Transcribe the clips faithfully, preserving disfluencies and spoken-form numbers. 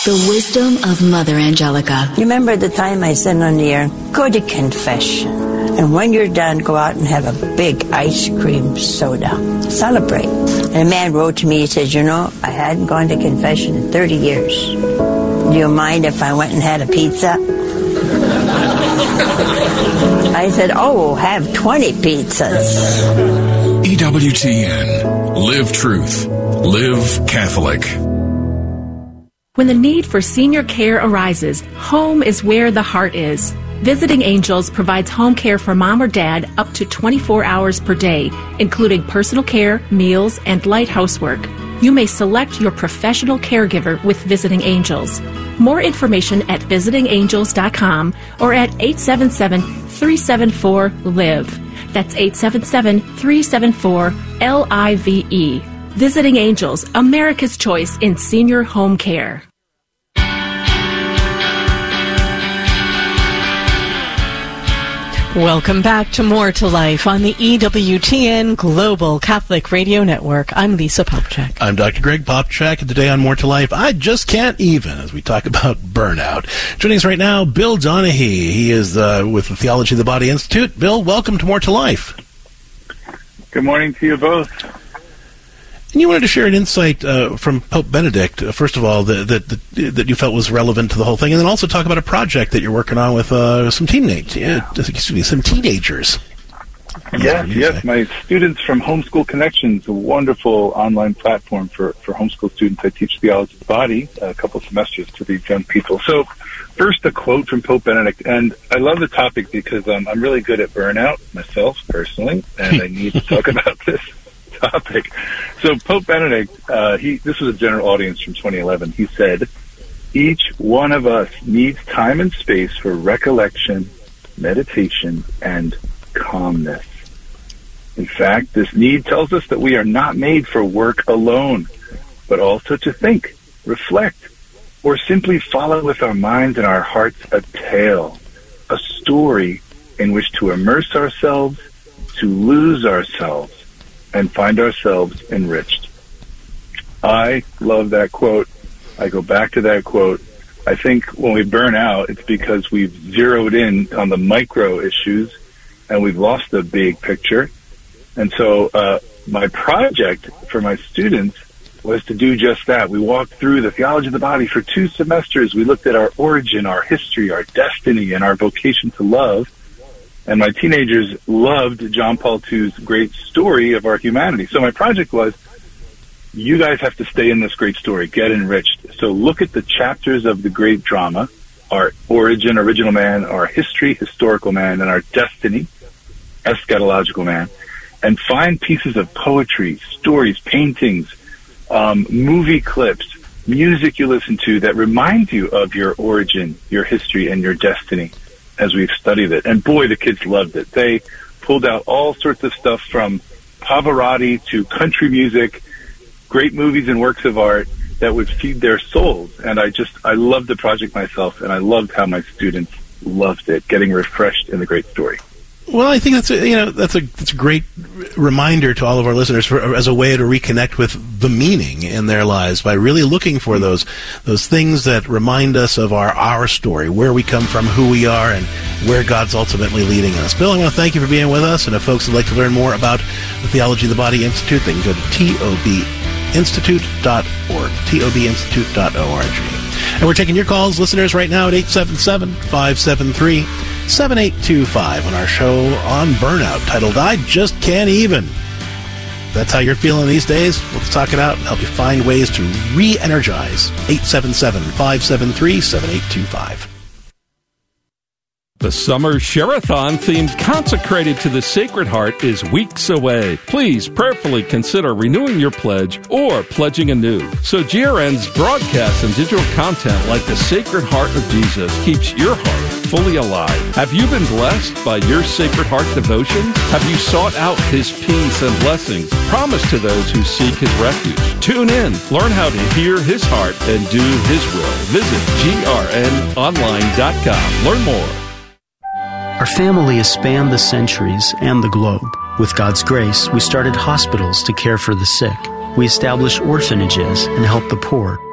The wisdom of Mother Angelica. You remember the time I said on the air, go to confession. And when you're done, go out and have a big ice cream soda. Celebrate. And a man wrote to me, he says, you know, I hadn't gone to confession in thirty years. Do you mind if I went and had a pizza? I said, oh, have twenty pizzas. E W T N. Live truth. Live Catholic. When the need for senior care arises, home is where the heart is. Visiting Angels provides home care for mom or dad up to twenty-four hours per day, including personal care, meals, and light housework. You may select your professional caregiver with Visiting Angels. More information at visiting angels dot com or at eight seven seven, three seven four, LIVE. That's eight seven seven, three seven four, L I V E. Visiting Angels, America's choice in senior home care. Welcome back to More to Life on the E W T N Global Catholic Radio Network. I'm Lisa Popchak. I'm Doctor Greg Popchak, and today on More to Life, I just can't even, as we talk about burnout. Joining us right now, Bill Donahue. He is uh, with the Theology of the Body Institute. Bill, welcome to More to Life. Good morning to you both. And you wanted to share an insight uh, from Pope Benedict, uh, first of all, that, that that that you felt was relevant to the whole thing, and then also talk about a project that you're working on with uh, some teenage, uh, excuse me, some teenagers. Yes, yes. My students from Homeschool Connections, a wonderful online platform for, for homeschool students. I teach theology of the body a couple semesters to these young people. So first, a quote from Pope Benedict, and I love the topic because um, I'm really good at burnout myself personally, and I need to talk about this topic. So Pope Benedict, uh, he this was a general audience from twenty eleven. He said, each one of us needs time and space for recollection, meditation, and calmness. In fact, this need tells us that we are not made for work alone, but also to think, reflect, or simply follow with our minds and our hearts a tale, a story in which to immerse ourselves, to lose ourselves, and find ourselves enriched. I love that quote. I go back to that quote. I think when we burn out, it's because we've zeroed in on the micro issues and we've lost the big picture. And so uh, my project for my students was to do just that. We walked through the theology of the body for two semesters. We looked at our origin, our history, our destiny, and our vocation to love. And my teenagers loved John Paul the Second's great story of our humanity. So my project was, you guys have to stay in this great story, get enriched. So look at the chapters of the great drama, our origin, original man, our history, historical man, and our destiny, eschatological man, and find pieces of poetry, stories, paintings, um, movie clips, music you listen to that remind you of your origin, your history, and your destiny as we've studied it. And boy, the kids loved it. They pulled out all sorts of stuff from Pavarotti to country music, great movies and works of art that would feed their souls. And I just, I loved the project myself, and I loved how my students loved it, getting refreshed in the great story. Well, I think that's a, you know that's a that's a great reminder to all of our listeners for, as a way to reconnect with the meaning in their lives by really looking for those those things that remind us of our our story, where we come from, who we are, and where God's ultimately leading us. Bill, I want to thank you for being with us, and if folks would like to learn more about the Theology of the Body Institute, they can go to T O B institute dot org, T O B institute dot org. And we're taking your calls, listeners, right now at eight seven seven, five seven three, seven eight two five on our show on burnout titled I Just Can't Even. If that's how you're feeling these days, let's talk it out and help you find ways to re-energize. eight seven seven, five seven three, seven eight two five. The summer Share-a-thon themed Consecrated to the Sacred Heart is weeks away. Please prayerfully consider renewing your pledge or pledging anew, so G R N's broadcasts and digital content like the Sacred Heart of Jesus keeps your heart fully alive. Have you been blessed by your Sacred Heart devotions? Have you sought out His peace and blessings promised to those who seek His refuge? Tune in. Learn how to hear His heart and do His will. Visit G R N online dot com. Learn more. Our family has spanned the centuries and the globe. With God's grace, we started hospitals to care for the sick. We established orphanages and helped the poor.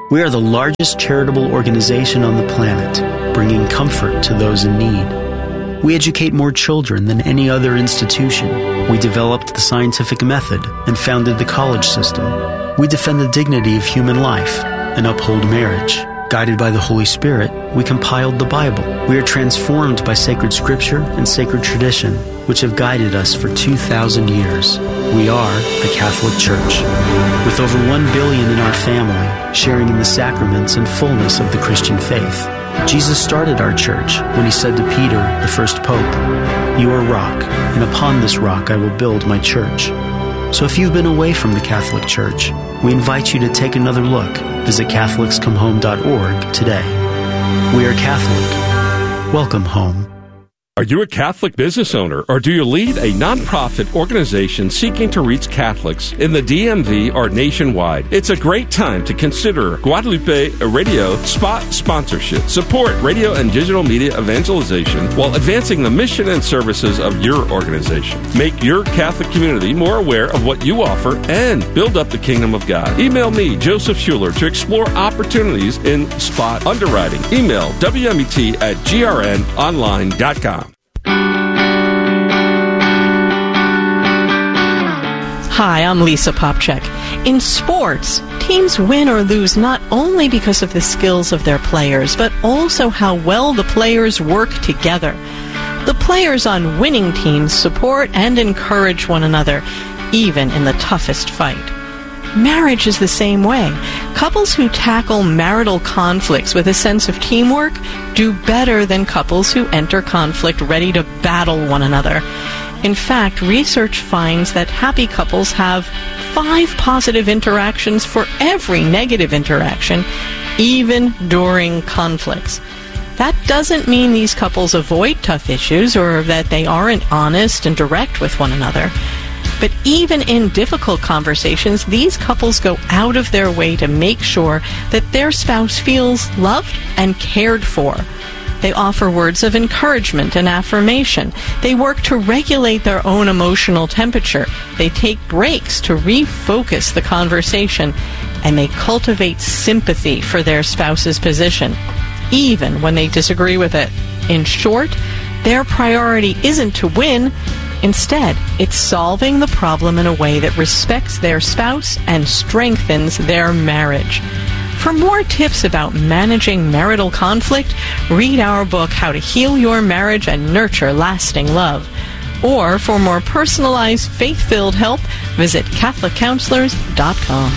We are the largest charitable organization on the planet, bringing comfort to those in need. We educate more children than any other institution. We developed the scientific method and founded the college system. We defend the dignity of human life and uphold marriage. Guided by the Holy Spirit, we compiled the Bible. We are transformed by sacred scripture and sacred tradition, which have guided us for two thousand years. We are a Catholic Church, with over one billion in our family, sharing in the sacraments and fullness of the Christian faith. Jesus started our church when he said to Peter, the first pope, "You are rock, and upon this rock I will build my church." So if you've been away from the Catholic Church, we invite you to take another look. Visit Catholics Come Home dot org today. We are Catholic. Welcome home. Are you a Catholic business owner, or do you lead a nonprofit organization seeking to reach Catholics in the D M V or nationwide? It's a great time to consider Guadalupe Radio spot sponsorship. Support radio and digital media evangelization while advancing the mission and services of your organization. Make your Catholic community more aware of what you offer and build up the kingdom of God. Email me, Joseph Schuler, to explore opportunities in spot underwriting. Email W M E T at G R N online dot com. Hi, I'm Lisa Popchak. In sports, teams win or lose not only because of the skills of their players, but also how well the players work together. The players on winning teams support and encourage one another, even in the toughest fight. Marriage is the same way. Couples who tackle marital conflicts with a sense of teamwork do better than couples who enter conflict ready to battle one another. In fact, research finds that happy couples have five positive interactions for every negative interaction, even during conflicts. That doesn't mean these couples avoid tough issues or that they aren't honest and direct with one another. But even in difficult conversations, these couples go out of their way to make sure that their spouse feels loved and cared for. They offer words of encouragement and affirmation. They work to regulate their own emotional temperature. They take breaks to refocus the conversation. And they cultivate sympathy for their spouse's position, even when they disagree with it. In short, their priority isn't to win. Instead, it's solving the problem in a way that respects their spouse and strengthens their marriage. For more tips about managing marital conflict, read our book, How to Heal Your Marriage and Nurture Lasting Love. Or for more personalized, faith-filled help, visit Catholic Counselors dot com.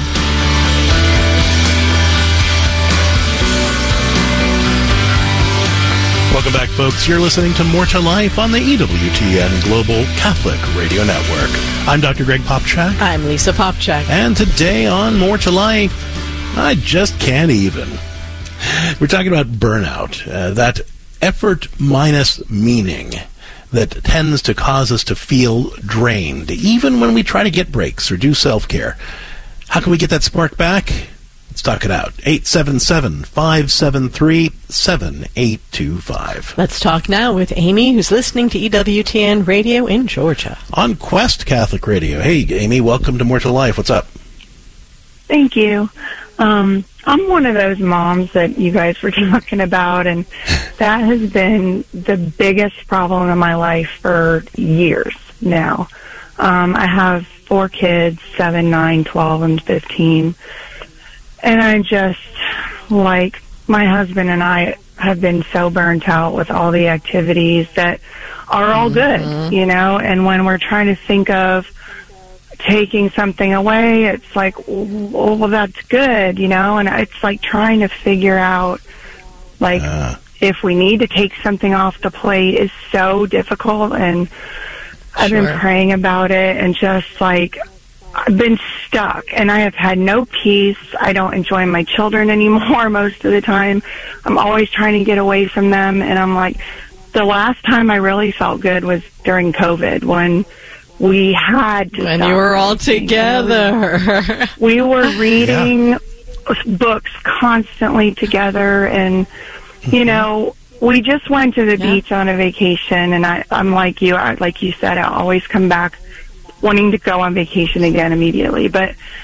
Welcome back, folks. You're listening to More to Life on the E W T N Global Catholic Radio Network. I'm Doctor Greg Popchak. I'm Lisa Popchak. And today on More to Life, I just can't even. We're talking about burnout, uh, that effort minus meaning that tends to cause us to feel drained, even when we try to get breaks or do self-care. How can we get that spark back? Let's talk it out. eight seven seven, five seven three, seven eight two five. Let's talk now with Amy, who's listening to E W T N Radio in Georgia. On Quest Catholic Radio. Hey, Amy, welcome to More to Life. What's up? Thank you. Um, I'm one of those moms that you guys were talking about, and that has been the biggest problem in my life for years now. Um, I have four kids, seven, nine, twelve, and fifteen. And I just, like, my husband and I have been so burnt out with all the activities that are all mm-hmm. good, you know, and when we're trying to think of taking something away, it's like, oh, well, that's good, you know, and it's like trying to figure out, like, uh. if we need to take something off the plate is so difficult, and I've sure. been praying about it, and just, like, I've been stuck, and I have had no peace. I don't enjoy my children anymore most of the time. I'm always trying to get away from them, and I'm like, the last time I really felt good was during COVID, when we had to When stop you were all everything. together. We were reading yeah. books constantly together, and, you know, we just went to the yeah. beach on a vacation, and I, I'm like you, I, like you said, I always come back wanting to go on vacation again immediately. But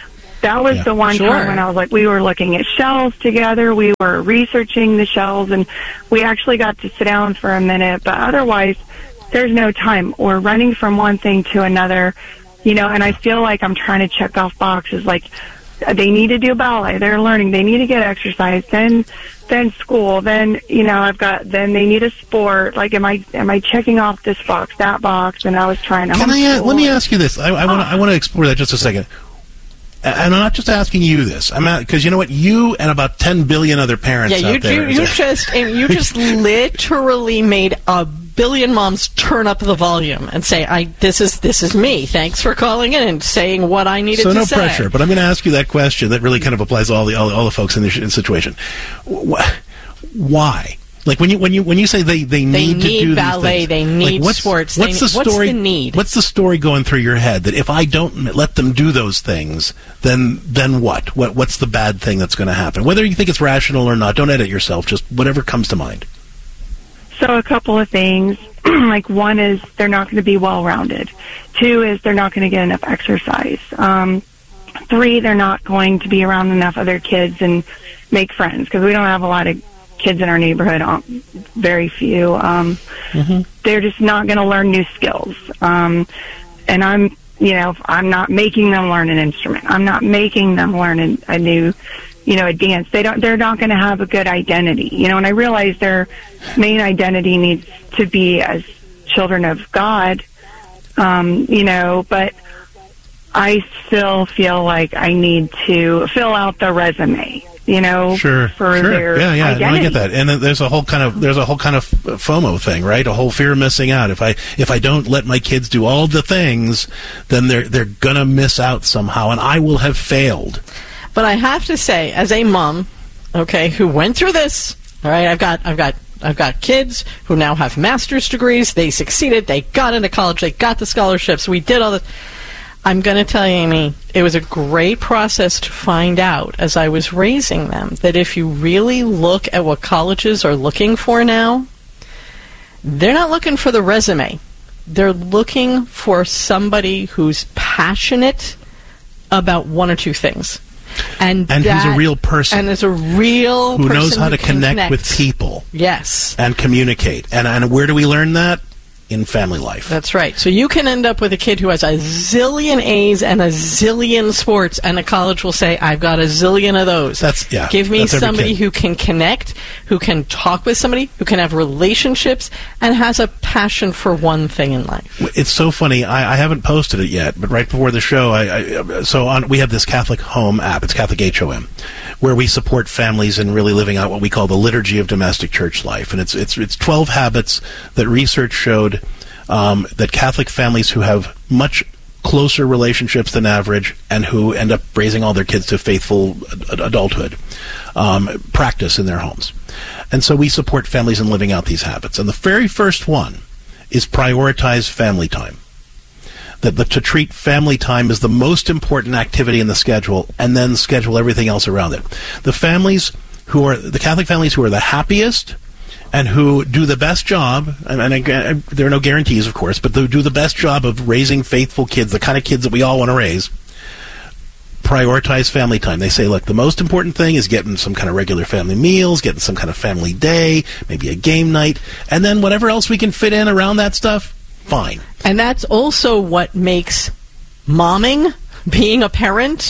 That was Yeah. the one Sure. time when I was like, we were looking at shells together, we were researching the shells, and we actually got to sit down for a minute, but otherwise, there's no time. We're running from one thing to another, you know, and I feel like I'm trying to check off boxes, like, they need to do ballet, they're learning, they need to get exercise, then then school, then, you know, I've got, then they need a sport, like, am I am I checking off this box, that box, and I was trying to Can I, uh, homeschool. let me ask you this. I, I want to I want to explore that just a second. And I'm not just asking you this. I'm because you know what, you and about ten billion other parents Yeah, out you there. you, you just and you just literally made a billion moms turn up the volume and say, "I this is this is me. Thanks for calling in and saying what I needed so to no say." pressure, but I'm going to ask you that question that really kind of applies to all the all, all the folks in this in situation. Wh- Why? Like when you when you when you say they, they need They to need do ballet, these things, they like need what's, sports, What's they- the what's story? the need? What's the story going through your head that if I don't let them do those things, then then what? What what's the bad thing that's going to happen? Whether you think it's rational or not, don't edit yourself. Just whatever comes to mind. So a couple of things. Like, one is they're not going to be well-rounded. Two is they're not going to get enough exercise. Um, three, they're not going to be around enough other kids and make friends, because we don't have a lot of kids in our neighborhood, um, very few. Um, mm-hmm. They're just not going to learn new skills. Um, and I'm, you know, I'm not making them learn an instrument. I'm not making them learn a, a new, you know, a dance. They don't, they're not going to have a good identity, you know, and I realize their main identity needs to be as children of God, um, you know, but I still feel like I need to fill out the resume, you know, Sure, for sure. their yeah, yeah. identity. No, I get that. And then there's a whole kind of there's a whole kind of FOMO thing, right? A whole fear of missing out. If I if I don't let my kids do all the things, then they're they're gonna miss out somehow, and I will have failed. But I have to say, as a mom, okay, who went through this, all right, I've got, I've got, I've got kids who now have master's degrees. They succeeded. They got into college. They got the scholarships. We did all this. I'm going to tell you, Amy, it was a great process to find out as I was raising them that if you really look at what colleges are looking for now, they're not looking for the resume. They're looking for somebody who's passionate about one or two things. And, And that, who's a real person. And is a real who person knows how who to can connect, with people. Yes. And communicate. And and where do we learn that? In family life. That's right. So you can end up with a kid who has a zillion A's and a zillion sports, and a college will say, I've got a zillion of those. That's yeah. Give me that's every somebody kid. who can connect, who can talk with somebody, who can have relationships, and has a passion for one thing in life. It's so funny. I, I haven't posted it yet, but right before the show, I, I so on we have this Catholic Home app. It's Catholic H O M, where we support families in really living out what we call the liturgy of domestic church life, and it's it's it's twelve habits that research showed um, that Catholic families who have much closer relationships than average and who end up raising all their kids to faithful ad- adulthood um, practice in their homes. And so we support families in living out these habits. And the very first one is prioritize family time. That the, to treat family time as the most important activity in the schedule, and then schedule everything else around it. The families who are the Catholic families who are the happiest and who do the best job, and, and again, there are no guarantees, of course, but who do the best job of raising faithful kids, the kind of kids that we all want to raise, prioritize family time. They say, look, the most important thing is getting some kind of regular family meals, getting some kind of family day, maybe a game night, and then whatever else we can fit in around that stuff, fine. And that's also what makes momming, being a parent,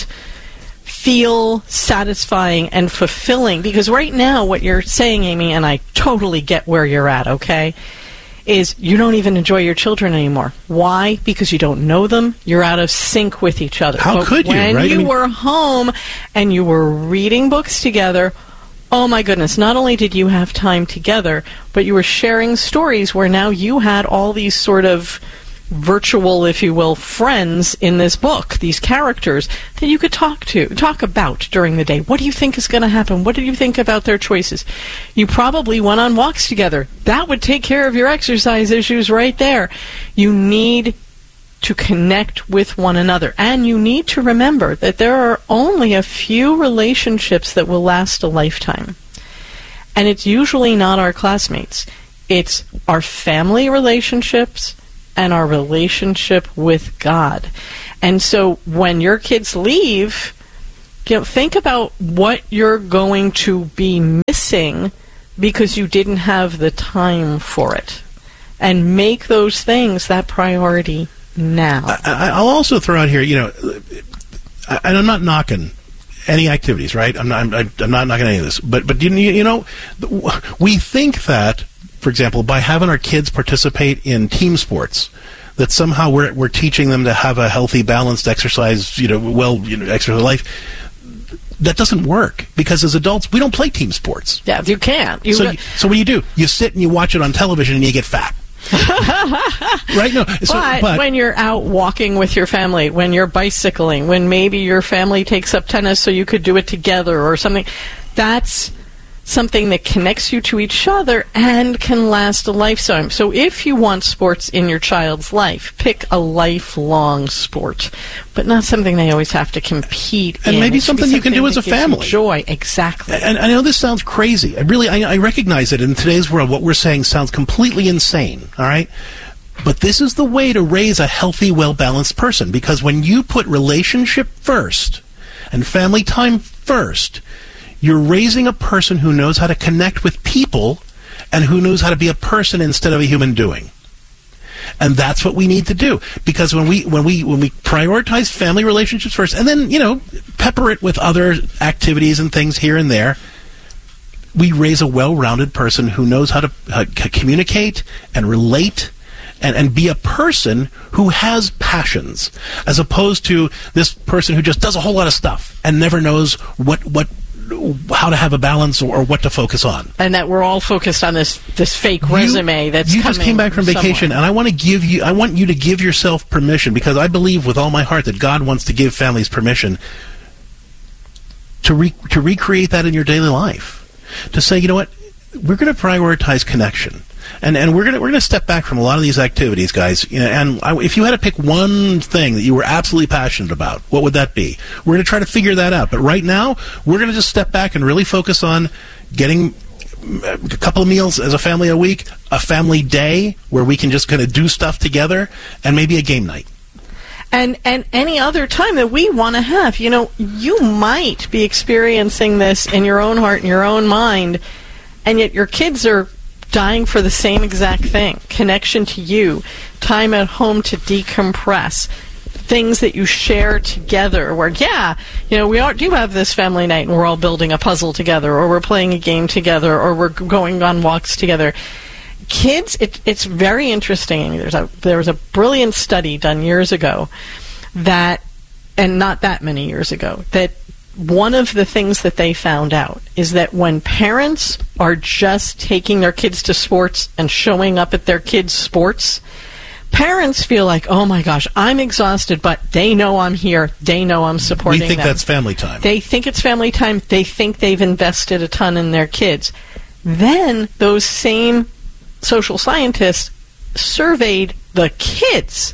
feel satisfying and fulfilling. Because right now, what you're saying, Amy, and I totally get where you're at, okay, is you don't even enjoy your children anymore. Why? Because you don't know them. You're out of sync with each other. How but could you, when right? you I mean- were home and you were reading books together, oh my goodness, not only did you have time together, but you were sharing stories where now you had all these sort of virtual, if you will, friends in this book, these characters that you could talk to, talk about during the day. What do you think is going to happen? What do you think about their choices? You probably went on walks together. That would take care of your exercise issues right there. You need to connect with one another. And you need to remember that there are only a few relationships that will last a lifetime. And it's usually not our classmates. It's our family relationships and our relationship with God. And so when your kids leave, You know, think about what you're going to be missing because you didn't have the time for it. And make those things that priority now. I, I'll also throw out here, you know, I, and I'm not knocking any activities, right? I'm not, I'm, I'm not knocking any of this. But, but you, you know, we think that, for example, by having our kids participate in team sports, that somehow we're we're teaching them to have a healthy, balanced exercise, you know, well, you know, exercise life. That doesn't work because as adults we don't play team sports. Yeah, you can't. You so, re- you, so what do you do? You sit and you watch it on television and you get fat. Right? No. So, but, but when you're out walking with your family, when you're bicycling, when maybe your family takes up tennis so you could do it together or something, that's something that connects you to each other and can last a lifetime. So if you want sports in your child's life, pick a lifelong sport, but not something they always have to compete and in. maybe It should be something you can do as a that gives you family. Joy, exactly. And I know this sounds crazy. I really, I, I recognize that in today's world, what we're saying sounds completely insane. All right. But this is the way to raise a healthy, well-balanced person, because when you put relationship first and family time first, you're raising a person who knows how to connect with people and who knows how to be a person instead of a human doing. And that's what we need to do. Because when we when we when we prioritize family relationships first and then, you know, pepper it with other activities and things here and there, we raise a well-rounded person who knows how to uh, c- communicate and relate and, and be a person who has passions, as opposed to this person who just does a whole lot of stuff and never knows what what how to have a balance or, or what to focus on. And that we're all focused on this this fake you, resume that's you coming just came back from vacation, somewhere. and I want to give you I want you to give yourself permission, because I believe with all my heart that God wants to give families permission to re, to recreate that in your daily life. To say, you know what, we're going to prioritize connection. And and we're gonna we're gonna step back from a lot of these activities, guys. You know, and I, if you had to pick one thing that you were absolutely passionate about, what would that be? We're gonna try to figure that out. But right now, we're gonna just step back and really focus on getting a couple of meals as a family a week, a family day where we can just kind of do stuff together, and maybe a game night. And and any other time that we want to have. You know, you might be experiencing this in your own heart, in your own mind, and yet your kids are dying for the same exact thing. Connection to you, time at home to decompress, things that you share together where, yeah, you know, we are, do have this family night and we're all building a puzzle together, or we're playing a game together, or we're going on walks together. Kids, it, it's very interesting. There's a, there was a brilliant study done years ago that, and not that many years ago, that one of the things that they found out is that when parents are just taking their kids to sports and showing up at their kids' sports, parents feel like, oh my gosh, I'm exhausted, but they know I'm here. They know I'm supporting them. We think that's family time. They think it's family time. They think they've invested a ton in their kids. Then those same social scientists surveyed the kids.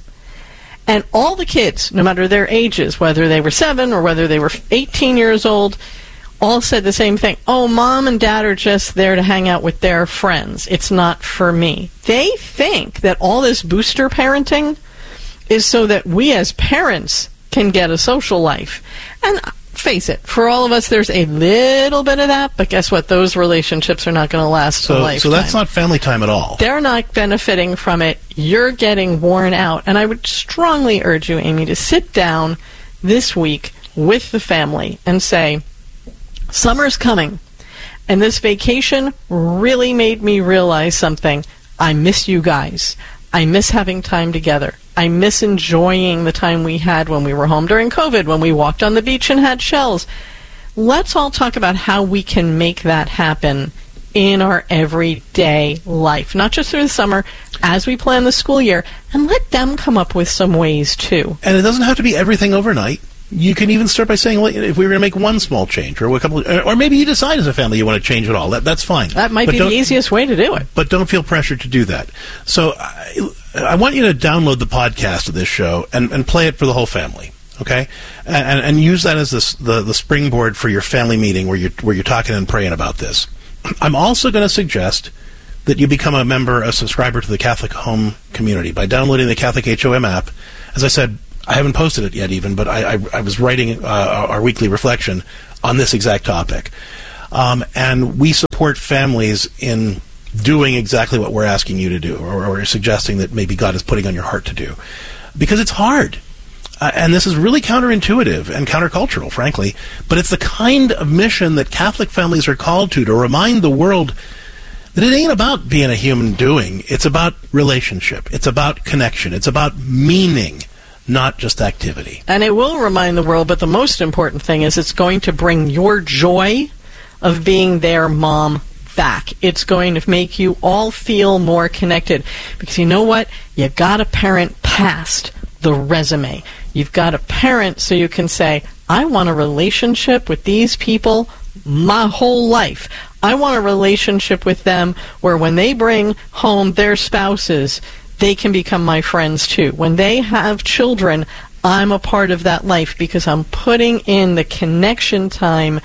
And all the kids, no matter their ages, whether they were seven or whether they were eighteen years old, all said the same thing. Oh, mom and dad are just there to hang out with their friends. It's not for me. They think that all this booster parenting is so that we as parents can get a social life. And face it, for all of us, there's a little bit of that, but guess what? Those relationships are not going to last so, a lifetime. So that's not family time at all. They're not benefiting from it. You're getting worn out. And I would strongly urge you, Amy, to sit down this week with the family and say, summer's coming, and this vacation really made me realize something. I miss you guys. I miss having time together. I miss enjoying the time we had when we were home during COVID, when we walked on the beach and had shells. Let's all talk about how we can make that happen in our everyday life, not just through the summer, as we plan the school year, and let them come up with some ways too. And it doesn't have to be everything overnight. You can even start by saying, well, if we were going to make one small change, or a couple, or maybe you decide as a family you want to change it all. That, that's fine. That might but be the easiest way to do it. But don't feel pressured to do that. So I, I want you to download the podcast of this show and, and play it for the whole family, okay? And, and use that as the, the the springboard for your family meeting where you're where you're talking and praying about this. I'm also going to suggest that you become a member, a subscriber to the Catholic Home Community by downloading the Catholic H O M app. As I said, I haven't posted it yet even, but I, I, I was writing uh, our weekly reflection on this exact topic. Um, and we support families in doing exactly what we're asking you to do, or, or suggesting that maybe God is putting on your heart to do. Because it's hard. Uh, and this is really counterintuitive and countercultural, frankly. But it's the kind of mission that Catholic families are called to, to remind the world that it ain't about being a human doing. It's about relationship. It's about connection. It's about meaning, not just activity. And it will remind the world, but the most important thing is it's going to bring your joy of being their mom back. It's going to make you all feel more connected. Because you know what? You got to parent past the resume. You've got to parent so you can say, I want a relationship with these people my whole life. I want a relationship with them where when they bring home their spouses, they can become my friends too. When they have children, I'm a part of that life because I'm putting in the connection time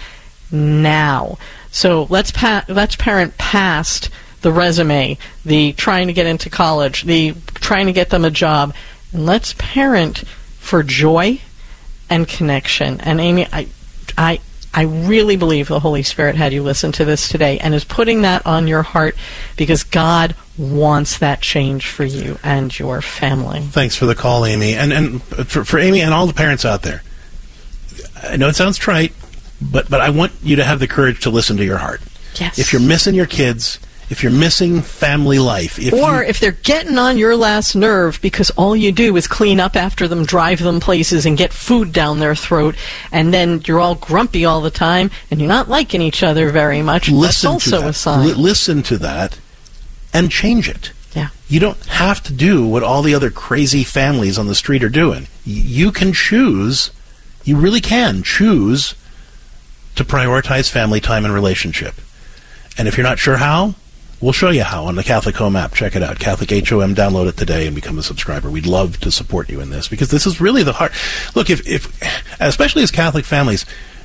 now. So let's pa- let's parent past the resume, the trying to get into college, the trying to get them a job, and let's parent for joy and connection. And Amy, I, I, I really believe the Holy Spirit had you listen to this today and is putting that on your heart because God wants that change for you and your family. Thanks for the call, Amy. And and for, for Amy and all the parents out there, I know it sounds trite, but, but I want you to have the courage to listen to your heart. Yes. If you're missing your kids, if you're missing family life. If or you, if they're getting on your last nerve because all you do is clean up after them, drive them places, and get food down their throat, and then you're all grumpy all the time, and you're not liking each other very much, listen that's also to that. a sign. L- listen to that and change it. Yeah. You don't have to do what all the other crazy families on the street are doing. Y- you can choose, you really can choose to prioritize family time and relationship. And if you're not sure how, we'll show you how on the Catholic Home app. Check it out, Catholic H O M. Download it today and become a subscriber. We'd love to support you in this because this is really the heart. Look, if, if especially as Catholic families,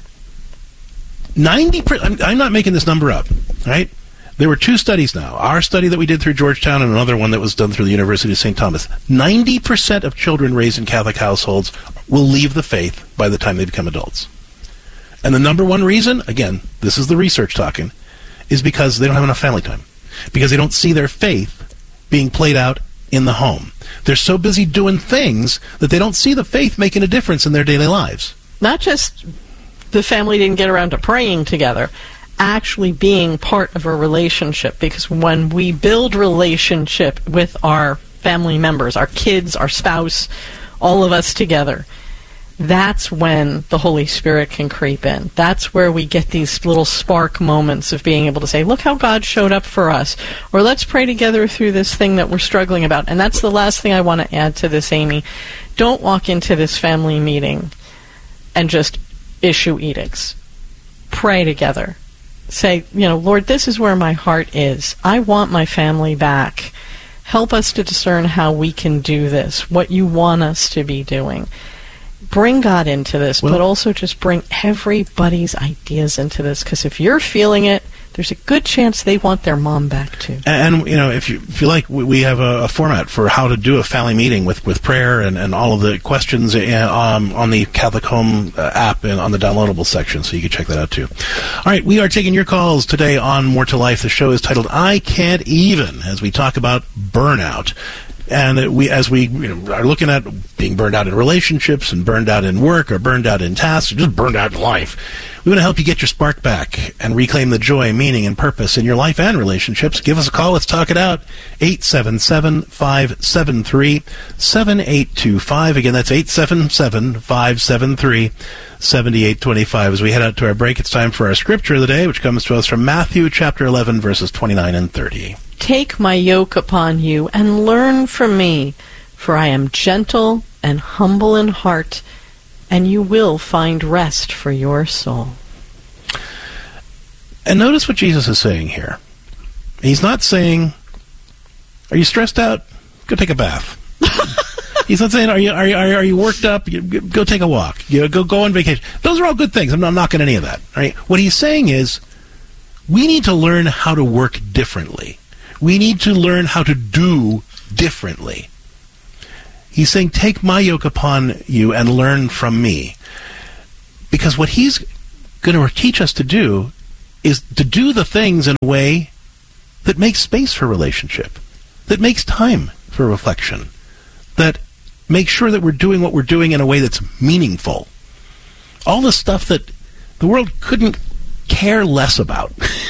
ninety percent, I'm, I'm not making this number up, right? There were two studies now. Our study that we did through Georgetown and another one that was done through the University of Saint Thomas. ninety percent of children raised in Catholic households will leave the faith by the time they become adults. And the number one reason, again, this is the research talking, is because they don't have enough family time. Because they don't see their faith being played out in the home. They're so busy doing things that they don't see the faith making a difference in their daily lives. Not just the family didn't get around to praying together, actually being part of a relationship. Because when we build relationship with our family members, our kids, our spouse, all of us together, that's when the Holy Spirit can creep in. That's where we get these little spark moments of being able to say, look how God showed up for us. Or let's pray together through this thing that we're struggling about. And that's the last thing I want to add to this, Amy. Don't walk into this family meeting and just issue edicts. Pray together. Say, you know, Lord, this is where my heart is. I want my family back. Help us to discern how we can do this, what you want us to be doing. Bring God into this, well, but also just bring everybody's ideas into this, because if you're feeling it, there's a good chance they want their mom back too. And, and you know, if you, if you like, we, we have a, a format for how to do a family meeting with, with prayer and, and all of the questions in, um, on the Catholic Home uh, app and on the downloadable section, so you can check that out too. All right, we are taking your calls today on More to Life. The show is titled I Can't Even, as we talk about burnout. And we, as we you know, are looking at being burned out in relationships and burned out in work or burned out in tasks or just burned out in life, we want to help you get your spark back and reclaim the joy, meaning, and purpose in your life and relationships. Give us a call. Let's talk it out. eight seven seven, five seven three, seven eight two five. Again, that's eight seven seven, five seven three, seven eight two five. As we head out to our break, it's time for our scripture of the day, which comes to us from Matthew chapter eleven, verses twenty-nine and thirty. Take my yoke upon you and learn from me, for I am gentle and humble in heart, and you will find rest for your soul. And notice what Jesus is saying here. He's not saying, are you stressed out? Go take a bath. He's not saying, are you are you, are you worked up? You, go take a walk. You know, go go on vacation. Those are all good things. I'm not knocking any of that. Right? What he's saying is, we need to learn how to work differently. We need to learn how to do differently. He's saying, take my yoke upon you and learn from me. Because what he's going to teach us to do is to do the things in a way that makes space for relationship, that makes time for reflection, that makes sure that we're doing what we're doing in a way that's meaningful. All the stuff that the world couldn't care less about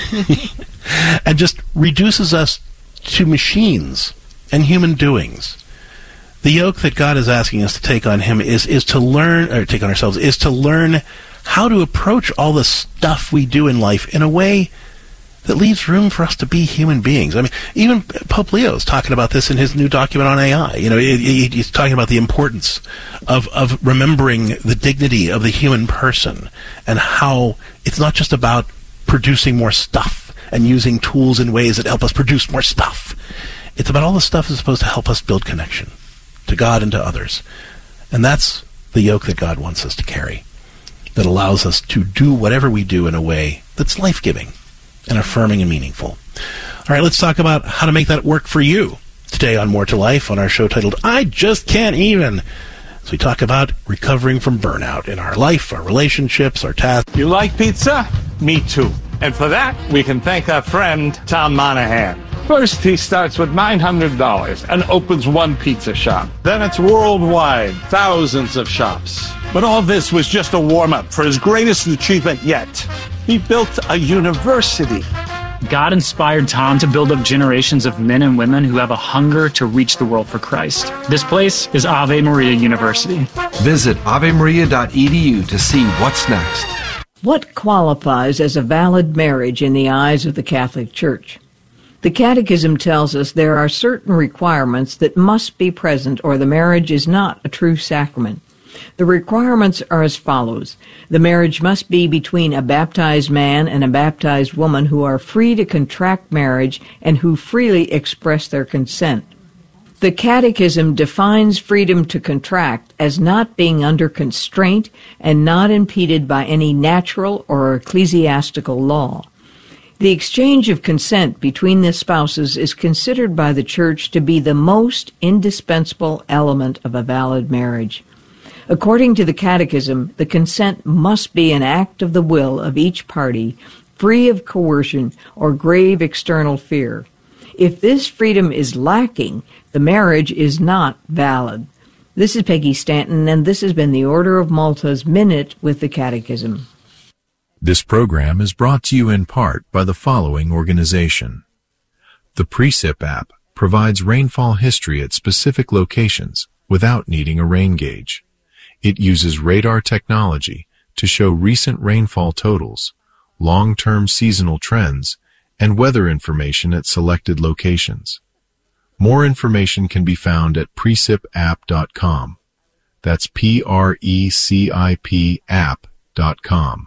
and just reduces us to machines and human doings. The yoke that God is asking us to take on him is, is to learn, or take on ourselves, is to learn how to approach all the stuff we do in life in a way that leaves room for us to be human beings. I mean, even Pope Leo is talking about this in his new document on A I. You know, he's talking about the importance of, of remembering the dignity of the human person and how it's not just about producing more stuff and using tools in ways that help us produce more stuff. It's about all the stuff that's supposed to help us build connection to God and to others. And that's the yoke that God wants us to carry, that allows us to do whatever we do in a way that's life-giving and affirming and meaningful. All right, let's talk about how to make that work for you today on More to Life on our show titled, I Just Can't Even. So we talk about recovering from burnout in our life, our relationships, our tasks. You like pizza? Me too. And for that, we can thank our friend, Tom Monahan. First, he starts with nine hundred dollars and opens one pizza shop. Then it's worldwide, thousands of shops. But all this was just a warm-up for his greatest achievement yet. He built a university. God inspired Tom to build up generations of men and women who have a hunger to reach the world for Christ. This place is Ave Maria University. Visit ave maria dot e d u to see what's next. What qualifies as a valid marriage in the eyes of the Catholic Church? The Catechism tells us there are certain requirements that must be present or the marriage is not a true sacrament. The requirements are as follows. The marriage must be between a baptized man and a baptized woman who are free to contract marriage and who freely express their consent. The Catechism defines freedom to contract as not being under constraint and not impeded by any natural or ecclesiastical law. The exchange of consent between the spouses is considered by the Church to be the most indispensable element of a valid marriage. According to the Catechism, the consent must be an act of the will of each party, free of coercion or grave external fear. If this freedom is lacking, the marriage is not valid. This is Peggy Stanton, and this has been the Order of Malta's Minute with the Catechism. This program is brought to you in part by the following organization. The Precip app provides rainfall history at specific locations without needing a rain gauge. It uses radar technology to show recent rainfall totals, long-term seasonal trends, and weather information at selected locations. More information can be found at precip app dot com. That's P R E C I P app dot com.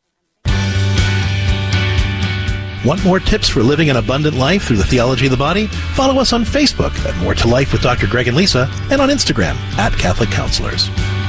Want more tips for living an abundant life through the theology of the body? Follow us on Facebook at More to Life with Doctor Greg and Lisa, and on Instagram at Catholic Counselors.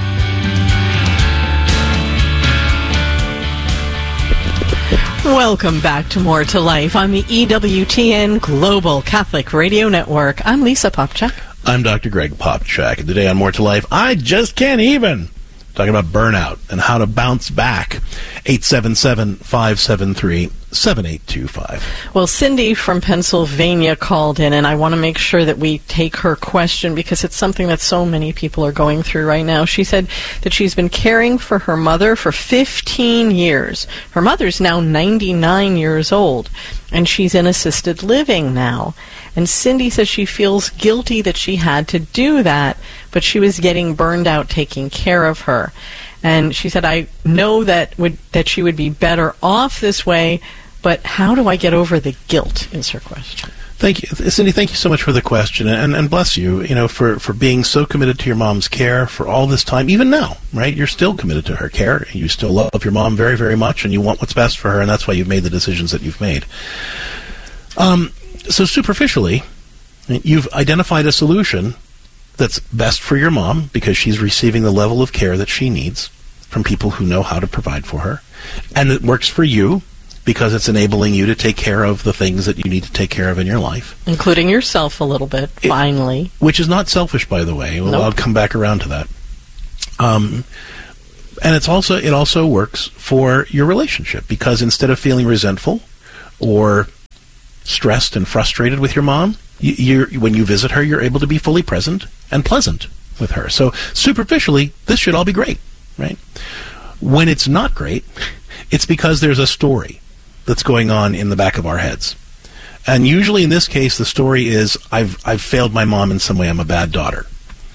Welcome back to More to Life on the E W T N Global Catholic Radio Network. I'm Lisa Popchak. I'm Doctor Greg Popchak, and today on More to Life, I just can't even. Talking about burnout and how to bounce back. eight seven seven, five seven three, seven eight two five. Well, Cindy from Pennsylvania called in, and I want to make sure that we take her question because it's something that so many people are going through right now. She said that she's been caring for her mother for fifteen years. Her mother's now ninety-nine years old, and she's in assisted living now. And Cindy says she feels guilty that she had to do that, but she was getting burned out taking care of her. And she said, I know that would that she would be better off this way, but how do I get over the guilt, is her question. Thank you, Cindy, thank you so much for the question, and, and bless you, you know, for, for being so committed to your mom's care for all this time, even now, right? You're still committed to her care. You still love your mom very, very much, and you want what's best for her, and that's why you've made the decisions that you've made. Um, so superficially, you've identified a solution that's best for your mom because she's receiving the level of care that she needs from people who know how to provide for her, and it works for you because it's enabling you to take care of the things that you need to take care of in your life. Including yourself a little bit, it, finally. Which is not selfish, by the way. Well, nope. I'll come back around to that. Um, and it's also it also works for your relationship, because instead of feeling resentful or stressed and frustrated with your mom, you, you're, when you visit her, you're able to be fully present and pleasant with her. So superficially, this should all be great, right? When it's not great, it's because there's a story that's going on in the back of our heads. And usually in this case, the story is, I've I've failed my mom in some way, I'm a bad daughter.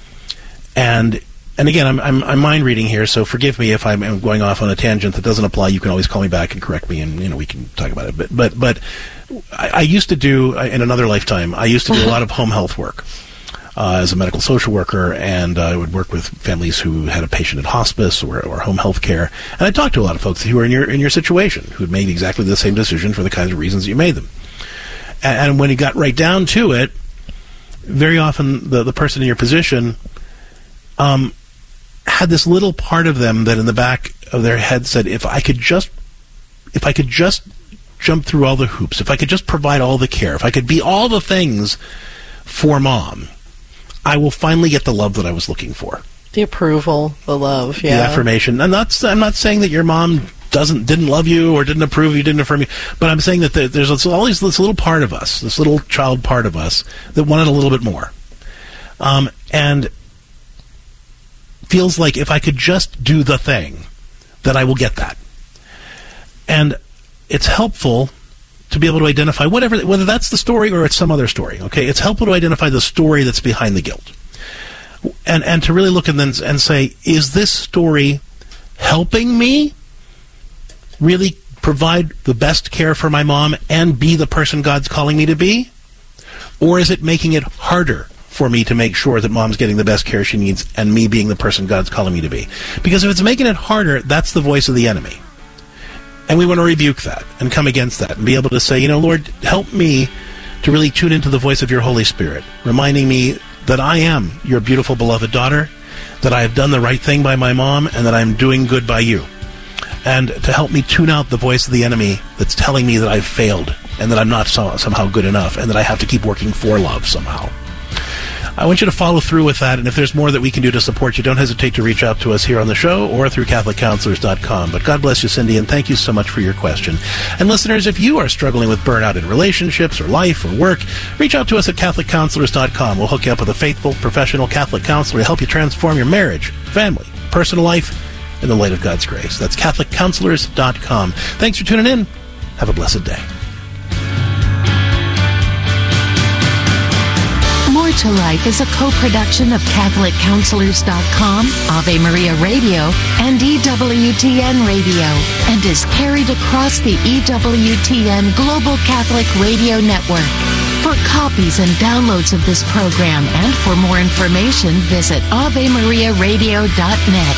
And and again, I'm I'm, I'm mind reading here, so forgive me if I'm, I'm going off on a tangent that doesn't apply. You can always call me back and correct me, and you know we can talk about it. But but but I, I used to do, in another lifetime, I used to do a lot of home health work. Uh, as a medical social worker, and uh, I would work with families who had a patient at hospice or, or home health care. And I talked to a lot of folks who were in your in your situation, who had made exactly the same decision for the kinds of reasons you made them. And, and when you got right down to it, very often the, the person in your position um, had this little part of them that in the back of their head said, if I could just, if I could just jump through all the hoops, if I could just provide all the care, if I could be all the things for mom, I will finally get the love that I was looking for. The approval, the love, yeah. The affirmation. I'm not, I'm not saying that your mom doesn't didn't love you or didn't approve you, didn't affirm you, but I'm saying that the, there's always this little part of us, this little child part of us, that wanted a little bit more. Um, and feels like if I could just do the thing, that I will get that. And it's helpful to be able to identify whatever, whether that's the story or it's some other story. Okay, it's helpful to identify the story that's behind the guilt, and and to really look and then and say, is this story helping me really provide the best care for my mom and be the person God's calling me to be, or is it making it harder for me to make sure that mom's getting the best care she needs and me being the person God's calling me to be? Because if it's making it harder, that's the voice of the enemy. And we want to rebuke that and come against that and be able to say, you know, Lord, help me to really tune into the voice of your Holy Spirit, reminding me that I am your beautiful, beloved daughter, that I have done the right thing by my mom, and that I'm doing good by you. And to help me tune out the voice of the enemy that's telling me that I've failed and that I'm not so, somehow good enough and that I have to keep working for love somehow. I want you to follow through with that, and if there's more that we can do to support you, don't hesitate to reach out to us here on the show or through Catholic Counselors dot com. But God bless you, Cindy, and thank you so much for your question. And listeners, if you are struggling with burnout in relationships or life or work, reach out to us at Catholic Counselors dot com. We'll hook you up with a faithful, professional Catholic counselor to help you transform your marriage, family, personal life in the light of God's grace. That's Catholic Counselors dot com. Thanks for tuning in. Have a blessed day. More to Life is a co-production of Catholic Counselors dot com, Ave Maria Radio, and E W T N Radio, and is carried across the E W T N Global Catholic Radio Network. For copies and downloads of this program and for more information, visit Ave Maria Radio dot net.